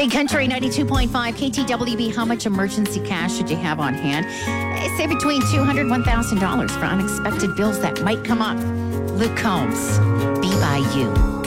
Big Country 92.5 KTWB. How much emergency cash should you have on hand? They say between $200 and $1,000 for unexpected bills that might come up. Luke Combs, Be By You.